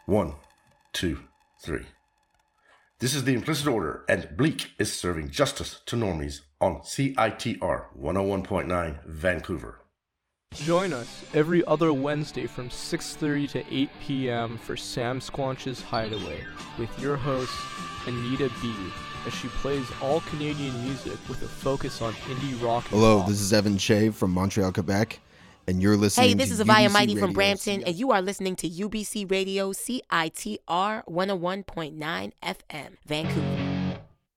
1, 2, 3. This is the implicit order, and Bleak is serving justice to normies on CITR 101.9 Vancouver. Join us every other Wednesday from 6:30 to 8 p.m. for Sam Squanch's Hideaway with your host, Anita B., as she plays all Canadian music with a focus on indie rock and Hello, pop. this is Evan Che from Montreal, Quebec, and you're listening to Hey, this is Avaya UBC Mighty from Radio. Brampton, and you are listening to UBC Radio CITR 101.9 FM, Vancouver.